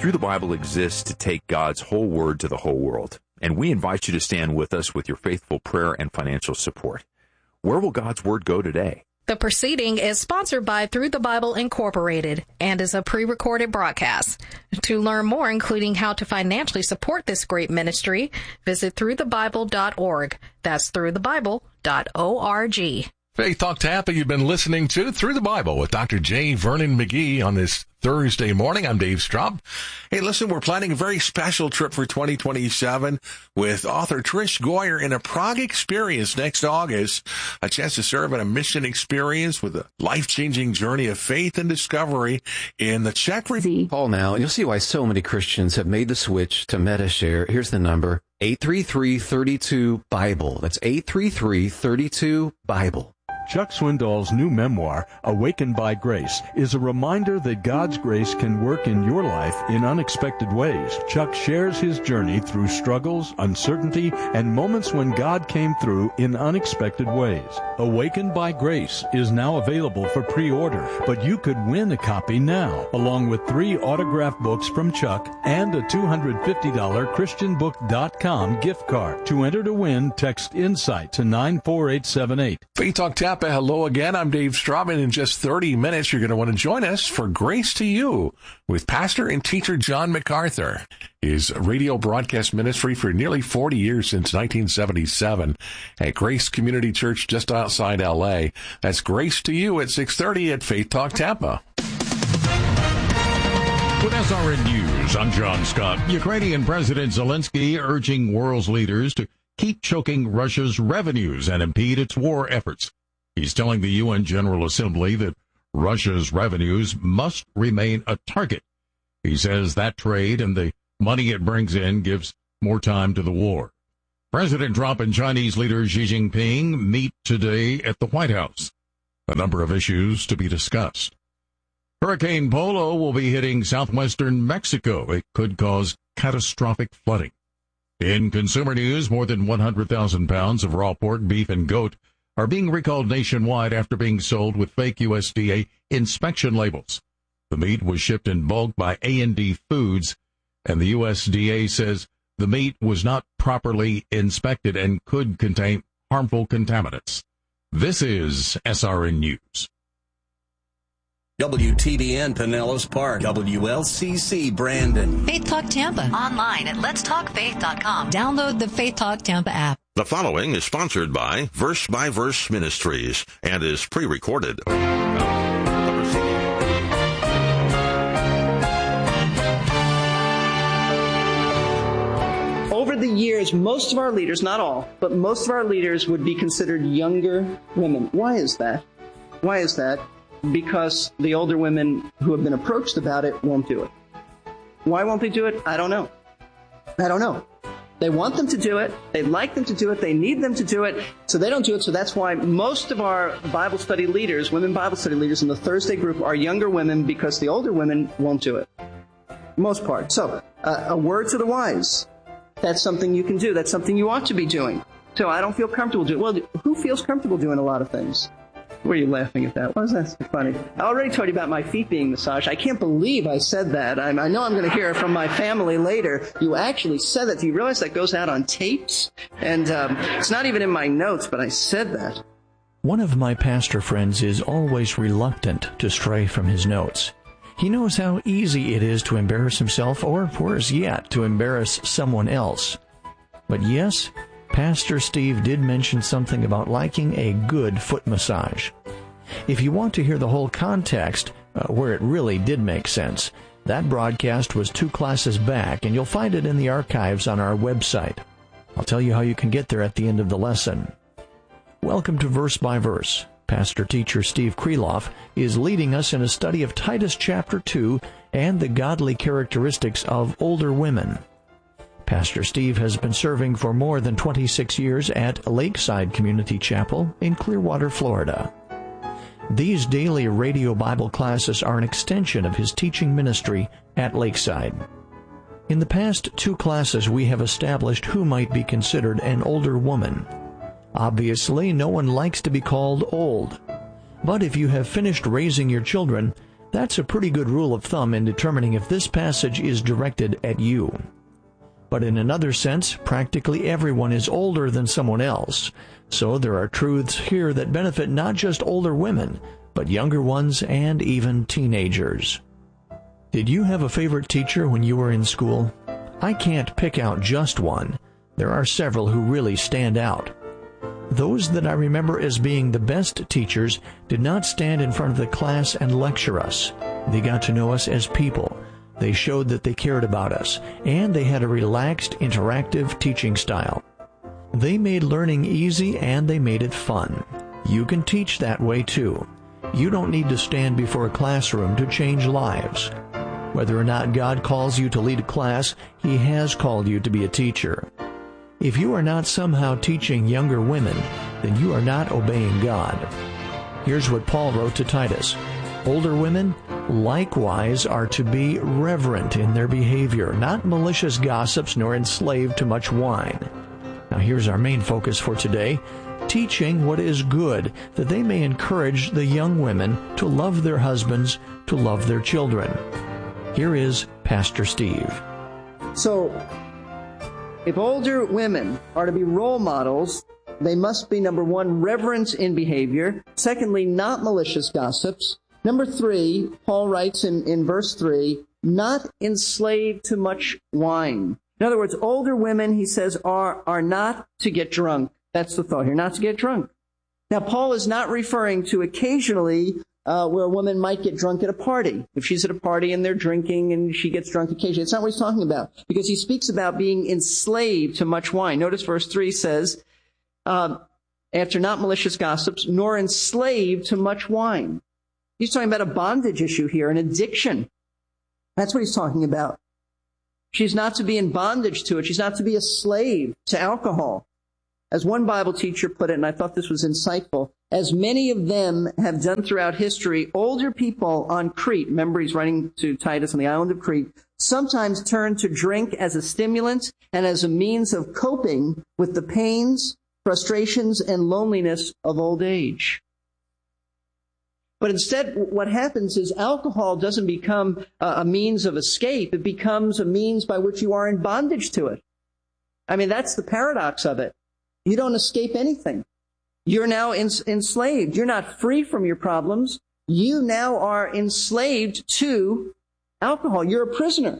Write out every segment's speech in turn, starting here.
Through the Bible exists to take God's whole word to the whole world, and we invite you to stand with us with your faithful prayer and financial support. Where will God's word go today? The proceeding is sponsored by Through the Bible Incorporated and is a pre-recorded broadcast. To learn more, including how to financially support this great ministry, visit throughthebible.org. That's throughthebible.org. Faith Talk Tampa, you've been listening to Through the Bible with Dr. J. Vernon McGee on this Thursday morning. I'm Dave Straub. Hey, listen, we're planning a very special trip for 2027 with author Trish Goyer in a Prague experience next August. A chance to serve in a mission experience with a life-changing journey of faith and discovery in the Czech Republic. Call now, and you'll see why so many Christians have made the switch to MetaShare. Here's the number, 833-32-BIBLE. That's 833-32-BIBLE. Chuck Swindoll's new memoir, Awakened by Grace, is a reminder that God's grace can work in your life in unexpected ways. Chuck shares his journey through struggles, uncertainty, and moments when God came through in unexpected ways. Awakened by Grace is now available for pre-order, but you could win a copy now, along with 3 autographed books from Chuck and a $250 ChristianBook.com gift card. To enter to win, text INSIGHT to 94878. Faith Talk Tampa, hello again. I'm Dave Straub, and in just 30 minutes, you're going to want to join us for Grace to You with pastor and teacher John MacArthur. His radio broadcast ministry for nearly 40 years since 1977 at Grace Community Church just outside L.A. That's Grace to You at 6:30 at Faith Talk Tampa. With SRN News, I'm John Scott. Ukrainian President Zelensky urging world's leaders to keep choking Russia's revenues and impede its war efforts. He's telling the UN General Assembly that Russia's revenues must remain a target. He says that trade and the money it brings in gives more time to the war. President Trump and Chinese leader Xi Jinping meet today at the White House. A number of issues to be discussed. Hurricane Polo will be hitting southwestern Mexico. It could cause catastrophic flooding. In consumer news, more than 100,000 pounds of raw pork, beef, and goat are being recalled nationwide after being sold with fake USDA inspection labels. The meat was shipped in bulk by A&D Foods, and the USDA says the meat was not properly inspected and could contain harmful contaminants. This is SRN News. WTBN Pinellas Park, WLCC Brandon. Faith Talk Tampa. Online at letstalkfaith.com. Download the Faith Talk Tampa app. The following is sponsored by Verse Ministries and is pre-recorded. Over the years, most of our leaders, not all, but most of our leaders would be considered younger women. Why is that? Why is that? Because the older women who have been approached about it won't do it. Why won't they do it? I don't know. They want them to do it. They'd like them to do it. They need them to do it. So they don't do it. So that's why most of our Bible study leaders, women Bible study leaders in the Thursday group are younger women because the older women won't do it. Most part. So a word to the wise. That's something you can do. That's something you ought to be doing. So I don't feel comfortable doing it. Well, who feels comfortable doing a lot of things? Were you laughing at that? Why was that so funny? I already told you about my feet being massaged. I can't believe I said that. I know I'm going to hear it from my family later. You actually said that. Do you realize that goes out on tapes? And it's not even in my notes, but I said that. One of my pastor friends is always reluctant to stray from his notes. He knows how easy it is to embarrass himself, or worse yet, to embarrass someone else. But yes, Pastor Steve did mention something about liking a good foot massage. If you want to hear the whole context, where it really did make sense, that broadcast was 2 classes back, and you'll find it in the archives on our website. I'll tell you how you can get there at the end of the lesson. Welcome to Verse by Verse. Pastor-teacher Steve Kreloff is leading us in a study of Titus chapter 2 and the godly characteristics of older women. Pastor Steve has been serving for more than 26 years at Lakeside Community Chapel in Clearwater, Florida. These daily radio Bible classes are an extension of his teaching ministry at Lakeside. In the past 2 classes, we have established who might be considered an older woman. Obviously, no one likes to be called old. But if you have finished raising your children, That's a pretty good rule of thumb in determining if this passage is directed at you. But in another sense, practically everyone is older than someone else. So there are truths here that benefit not just older women, but younger ones and even teenagers. Did you have a favorite teacher when you were in school? I can't pick out just one. There are several who really stand out. Those that I remember as being the best teachers did not stand in front of the class and lecture us. They got to know us as people. They showed that they cared about us, and they had a relaxed, interactive teaching style. They made learning easy, and they made it fun. You can teach that way too. You don't need to stand before a classroom to change lives. Whether or not God calls you to lead a class, He has called you to be a teacher. If you are not somehow teaching younger women, then you are not obeying God. Here's what Paul wrote to Titus. Older women likewise are to be reverent in their behavior, not malicious gossips nor enslaved to much wine. Now here's our main focus for today, teaching what is good, that they may encourage the young women to love their husbands, to love their children. Here is Pastor Steve. So, if older women are to be role models, they must be, number one, reverent in behavior. Secondly, not malicious gossips. Number three, Paul writes in verse 3, not enslaved to much wine. In other words, older women, he says, are not to get drunk. That's the thought here, not to get drunk. Now, Paul is not referring to occasionally where a woman might get drunk at a party. If she's at a party and they're drinking and she gets drunk occasionally. It's not what he's talking about, because he speaks about being enslaved to much wine. Notice verse 3 says, after not malicious gossips, nor enslaved to much wine. He's talking about a bondage issue here, an addiction. That's what he's talking about. She's not to be in bondage to it. She's not to be a slave to alcohol. As one Bible teacher put it, and I thought this was insightful, as many of them have done throughout history, older people on Crete, remember he's writing to Titus on the island of Crete, sometimes turn to drink as a stimulant and as a means of coping with the pains, frustrations, and loneliness of old age. But instead, what happens is alcohol doesn't become a means of escape. It becomes a means by which you are in bondage to it. I mean, that's the paradox of it. You don't escape anything. You're now enslaved. You're not free from your problems. You now are enslaved to alcohol. You're a prisoner.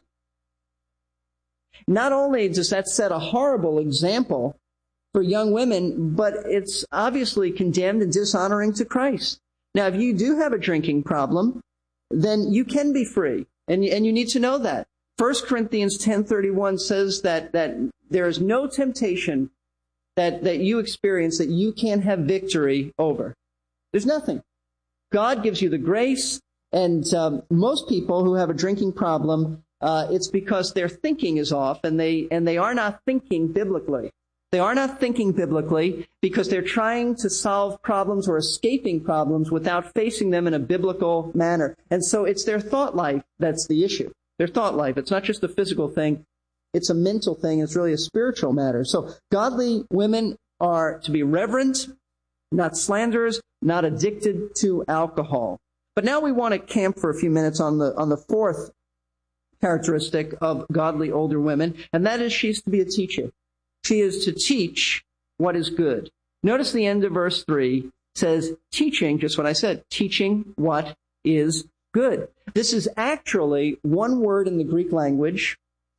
Not only does that set a horrible example for young women, but it's obviously condemned and dishonoring to Christ. Now, if you do have a drinking problem, then you can be free, and you need to know that. 1 Corinthians 10:31 says that there is no temptation that you experience that you can't have victory over. There's nothing. God gives you the grace, and most people who have a drinking problem, it's because their thinking is off, and they are not thinking biblically. They are not thinking biblically because they're trying to solve problems or escaping problems without facing them in a biblical manner. And so it's their thought life that's the issue. Their thought life. It's not just a physical thing. It's a mental thing. It's really a spiritual matter. So godly women are to be reverent, not slanderers, not addicted to alcohol. But now we want to camp for a few minutes on the fourth characteristic of godly older women, and that is she's to be a teacher. She is to teach what is good. Notice the end of verse 3 says teaching, just what I said, teaching what is good. This is actually one word in the Greek language.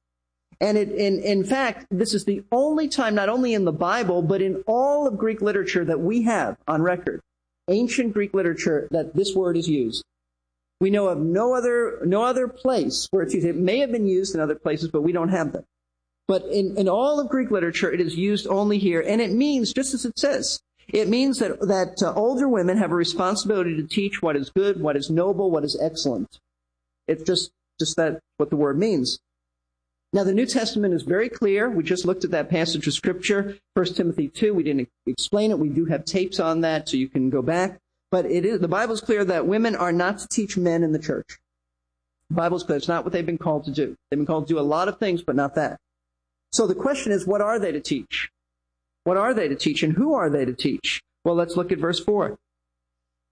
And in fact, this is the only time, not only in the Bible, but in all of Greek literature that we have on record, ancient Greek literature, that this word is used. We know of no other place where it's used. It may have been used in other places, but we don't have them. But in all of Greek literature, it is used only here. And it means, just as it says, it means that older women have a responsibility to teach what is good, what is noble, what is excellent. It's just that what the word means. Now, the New Testament is very clear. We just looked at that passage of Scripture, 1 Timothy 2. We didn't explain it. We do have tapes on that, so you can go back. But the Bible is clear that women are not to teach men in the church. The Bible is clear. It's not what they've been called to do. They've been called to do a lot of things, but not that. So the question is, what are they to teach? What are they to teach, and who are they to teach? Well, let's look at verse 4.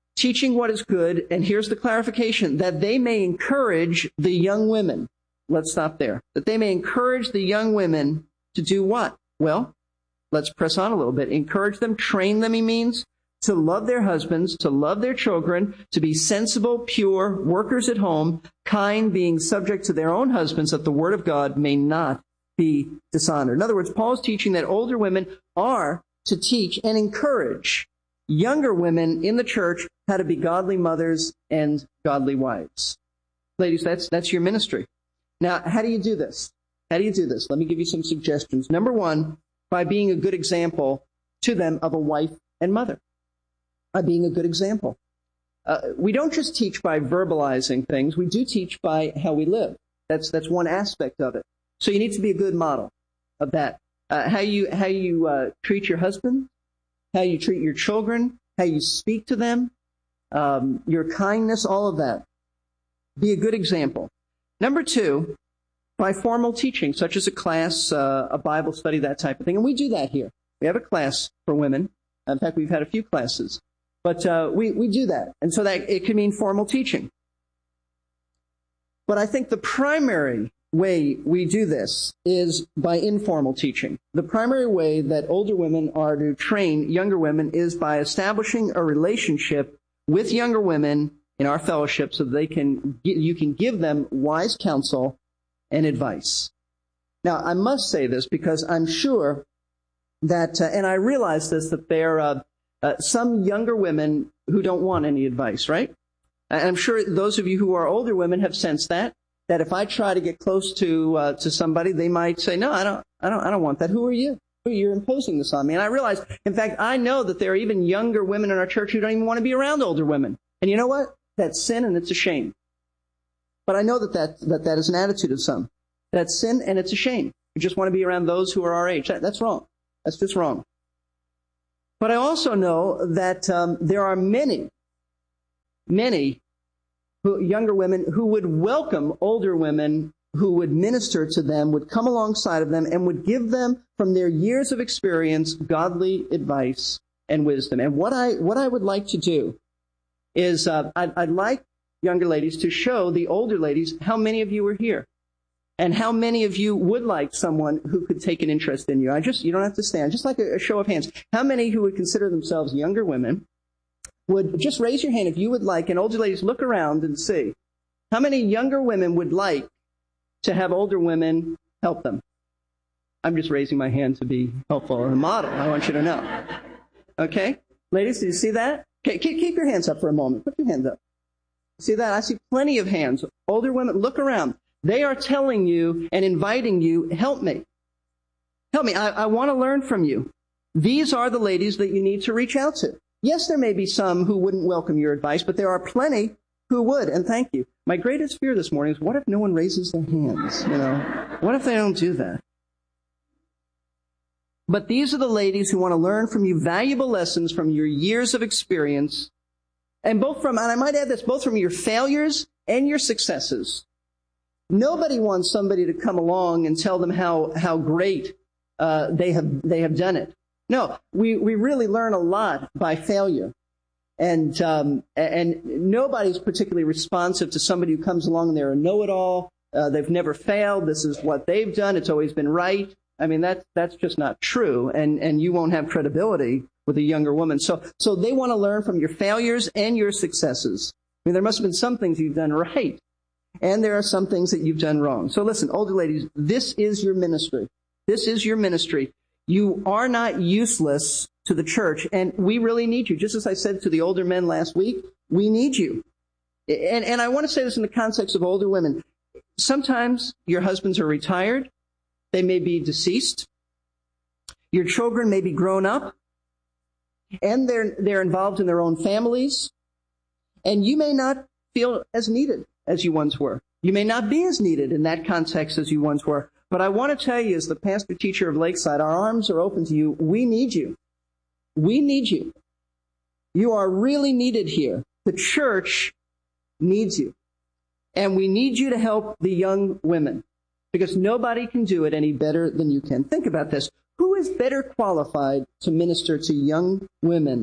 teaching what is good, and here's the clarification, that they may encourage the young women. Let's stop there. That they may encourage the young women to do what? Well, let's press on a little bit. Encourage them, train them, he means, to love their husbands, to love their children, to be sensible, pure, workers at home, kind, being subject to their own husbands, that the word of God may not be dishonored. In other words, Paul is teaching that older women are to teach and encourage younger women in the church how to be godly mothers and godly wives. Ladies, that's your ministry. Now, how do you do this? How do you do this? Let me give you some suggestions. Number one, by being a good example to them of a wife and mother. By being a good example. We don't just teach by verbalizing things. We do teach by how we live. That's one aspect of it. So you need to be a good model of that. How you treat your husband, how you treat your children, how you speak to them, your kindness, all of that. Be a good example. Number two, by formal teaching, such as a class, a Bible study, that type of thing. And we do that here. We have a class for women. In fact, we've had a few classes. But we do that. And so that it can mean formal teaching. But I think the primary way we do this is by informal teaching. The primary way that older women are to train younger women is by establishing a relationship with younger women in our fellowship so that you can give them wise counsel and advice. Now, I must say this because I'm sure that, and I realize this, that there are some younger women who don't want any advice, right? I'm sure those of you who are older women have sensed that if I try to get close to somebody, they might say, no, I don't want that. Who are you? You're imposing this on me. And I realize, in fact, I know that there are even younger women in our church who don't even want to be around older women. And you know what? That's sin and it's a shame. But I know that is an attitude of some. That's sin and it's a shame. You just want to be around those who are our age. That's wrong. That's just wrong. But I also know that there are many younger women who would welcome older women who would minister to them, would come alongside of them, and would give them, from their years of experience, godly advice and wisdom. And what I would like to do is I'd like younger ladies to show the older ladies how many of you are here and how many of you would like someone who could take an interest in you. You don't have to stand. Just like a show of hands. How many who would consider themselves younger women would just raise your hand if you would like, and older ladies, look around and see. How many younger women would like to have older women help them? I'm just raising my hand to be helpful and a model. I want you to know. Okay? Ladies, do you see that? Okay, keep your hands up for a moment. Put your hands up. See that? I see plenty of hands. Older women, look around. They are telling you and inviting you, help me. Help me. I want to learn from you. These are the ladies that you need to reach out to. Yes, there may be some who wouldn't welcome your advice, but there are plenty who would, and thank you. My greatest fear this morning is, what if no one raises their hands? What if they don't do that? But these are the ladies who want to learn from you valuable lessons from your years of experience, and I might add this, both from your failures and your successes. Nobody wants somebody to come along and tell them how great they have done it. No, we really learn a lot by failure. And nobody's particularly responsive to somebody who comes along and they're a know-it-all. They've never failed. This is what they've done. It's always been right. I mean, that's just not true. And you won't have credibility with a younger woman. So they want to learn from your failures and your successes. I mean, there must have been some things you've done right. And there are some things that you've done wrong. So listen, older ladies, this is your ministry. This is your ministry. You are not useless to the church, and we really need you. Just as I said to the older men last week, we need you. And I want to say this in the context of older women. Sometimes your husbands are retired. They may be deceased. Your children may be grown up, and they're involved in their own families. And you may not feel as needed as you once were. You may not be as needed in that context as you once were. But I want to tell you, as the pastor teacher of Lakeside, our arms are open to you. We need you. We need you. You are really needed here. The church needs you. And we need you to help the young women, because nobody can do it any better than you can. Think about this. Who is better qualified to minister to young women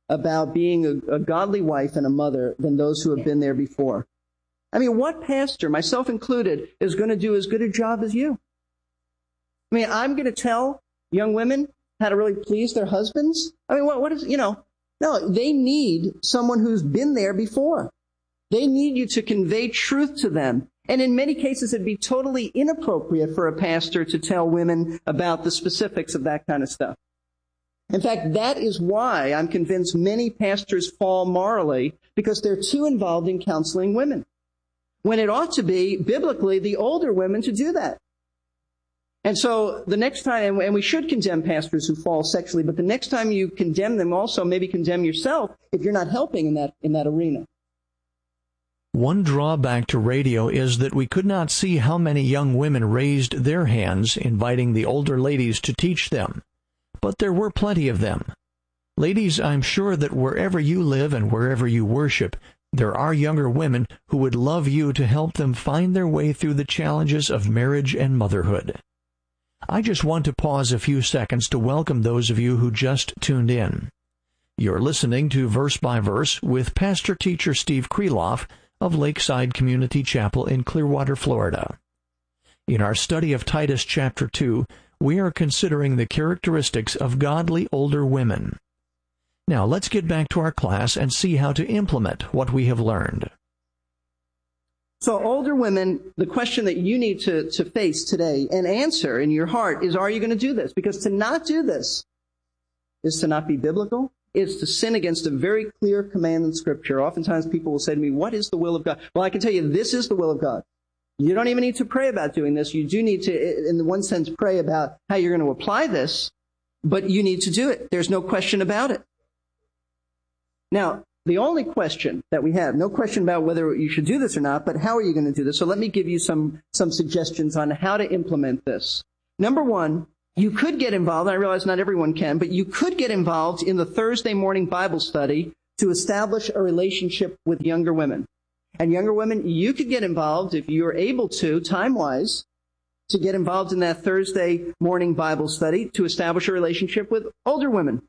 about being a godly wife and a mother than those who have been there before. I mean, what pastor, myself included, is going to do as good a job as you? I mean, I'm going to tell young women how to really please their husbands? I mean, what is, no, they need someone who's been there before. They need you to convey truth to them. And in many cases, it'd be totally inappropriate for a pastor to tell women about the specifics of that kind of stuff. In fact, that is why I'm convinced many pastors fall morally, because they're too involved in counseling women, when it ought to be, biblically, the older women to do that. And so the next time, and we should condemn pastors who fall sexually, but the next time you condemn them, also maybe condemn yourself if you're not helping in that arena. One drawback to radio is that we could not see how many young women raised their hands, inviting the older ladies to teach them. But there were plenty of them. Ladies, I'm sure that wherever you live and wherever you worship, there are younger women who would love you to help them find their way through the challenges of marriage and motherhood. I just want to pause a few seconds to welcome those of you who just tuned in. You're listening to Verse by Verse with Pastor-Teacher Steve Kreloff of Lakeside Community Chapel in Clearwater, Florida. In our study of Titus chapter 2, we are considering the characteristics of godly older women. Now, let's get back to our class and see how to implement what we have learned. So, older women, the question that you need to face today and answer in your heart is, are you going to do this? Because to not do this is to not be biblical. It's to sin against a very clear command in Scripture. Oftentimes people will say to me, what is the will of God? Well, I can tell you, this is the will of God. You don't even need to pray about doing this. You do need to, in one sense, pray about how you're going to apply this, but you need to do it. There's no question about it. Now, the only question that we have, no question about whether you should do this or not, but how are you going to do this? So let me give you some suggestions on how to implement this. Number one, you could get involved, and I realize not everyone can, but you could get involved in the Thursday morning Bible study to establish a relationship with younger women. And younger women, you could get involved if you're able to, time-wise, to get involved in that Thursday morning Bible study to establish a relationship with older women.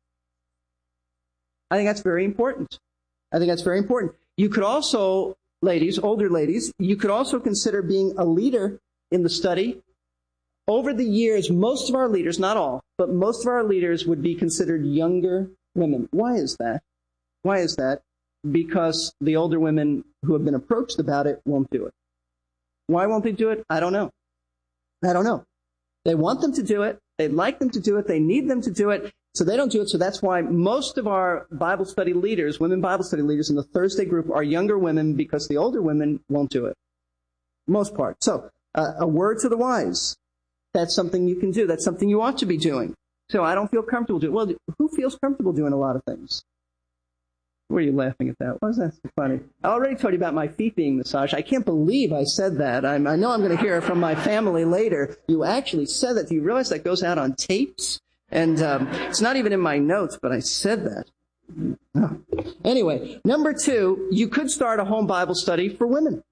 I think that's very important. You could also, ladies, older ladies, you could also consider being a leader in the study. Over the years, most of our leaders, not all, but most of our leaders would be considered younger women. Why is that? Because the older women who have been approached about it won't do it. Why won't they do it? I don't know. They want them to do it. They'd like them to do it. They need them to do it. So they don't do it. So that's why most of our Bible study leaders, women Bible study leaders in the Thursday group, are younger women, because the older women won't do it. Most part. So a word to the wise. That's something you can do. That's something you ought to be doing. So I don't feel comfortable doing it. Well, who feels comfortable doing a lot of things? Why are you laughing at that? Why is that so funny? I already told you about my feet being massaged. I can't believe I said that. I know I'm going to hear from my family later. You actually said that. Do you realize that goes out on tapes? And it's not even in my notes, but I said that. Anyway, number two, you could start a home Bible study for women.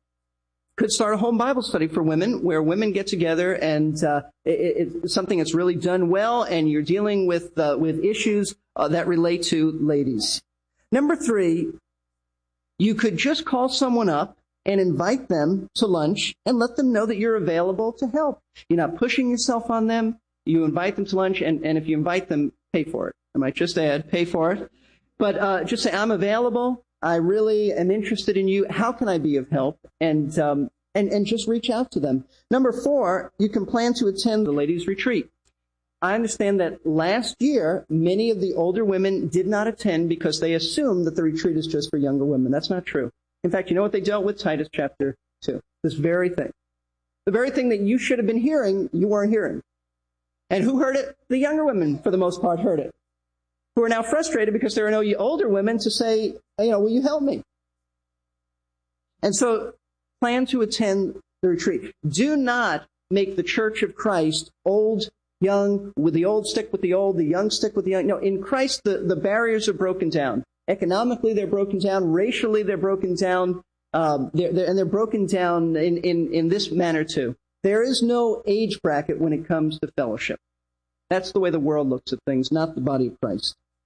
Where women get together and it's something that's really done well, and you're dealing with issues that relate to ladies. Number three, you could just call someone up and invite them to lunch and let them know that you're available to help. You're not pushing yourself on them. You invite them to lunch, and if you invite them, pay for it. I might just add, pay for it. But just say, I'm available. I really am interested in you. How can I be of help? And just reach out to them. Number four, you can plan to attend the ladies' retreat. I understand that last year, many of the older women did not attend because they assumed that the retreat is just for younger women. That's not true. In fact, you know what they dealt with? Titus chapter 2. This very thing. The very thing that you should have been hearing, you weren't hearing. And who heard it? The younger women, for the most part, heard it. Who are now frustrated because there are no older women to say, will you help me? And so, plan to attend the retreat. Do not make the Church of Christ old, young, with the old stick with the old, the young stick with the young. No, in Christ, the barriers are broken down. Economically, they're broken down. Racially, they're broken down. They're broken down in this manner, too. There is no age bracket when it comes to fellowship. That's the way the world looks at things, not the body of Christ.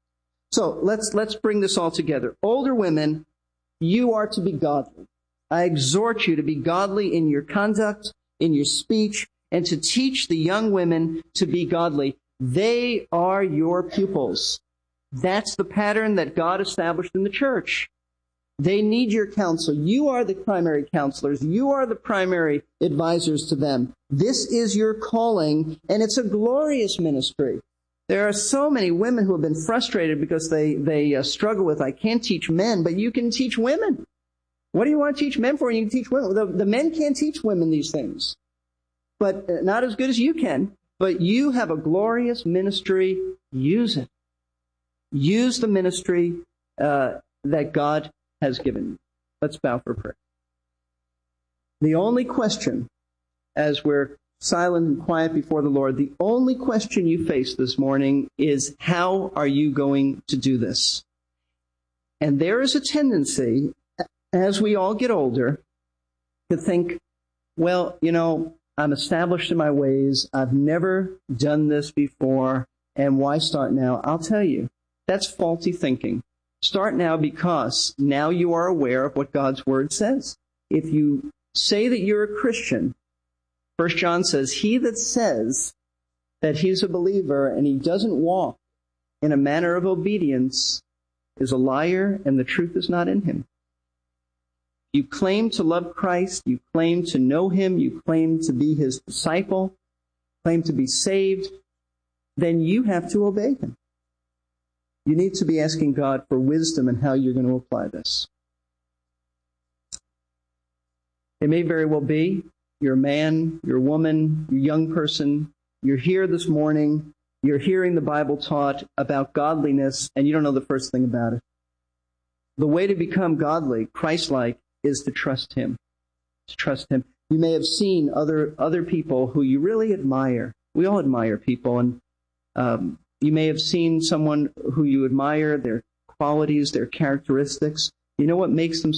So let's bring this all together. Older women, you are to be godly. I exhort you to be godly in your conduct, in your speech, and to teach the young women to be godly. They are your pupils. That's the pattern that God established in the church. They need your counsel. You are the primary counselors. You are the primary advisors to them. This is your calling, and it's a glorious ministry. There are so many women who have been frustrated because they struggle with, I can't teach men, but you can teach women. What do you want to teach men for? You can teach women. The men can't teach women these things, but not as good as you can. But you have a glorious ministry. Use it. Use the ministry that God has given you. Let's bow for prayer. The only question, as we're silent and quiet before the Lord, the only question you face this morning is, how are you going to do this? And there is a tendency, as we all get older, to think, well, I'm established in my ways. I've never done this before, and why start now? I'll tell you, that's faulty thinking. Start now because now you are aware of what God's Word says. If you say that you're a Christian, 1 John says, he that says that he's a believer and he doesn't walk in a manner of obedience is a liar, and the truth is not in him. You claim to love Christ, you claim to know him, you claim to be his disciple, claim to be saved, then you have to obey him. You need to be asking God for wisdom in how you're going to apply this. It may very well be you're a man, you're a woman, you're a young person, you're here this morning, you're hearing the Bible taught about godliness, and you don't know the first thing about it. The way to become godly, Christ-like, is to trust him. To trust him. You may have seen other people who you really admire. We all admire people, and you may have seen someone who you admire, their qualities, their characteristics. You know what makes them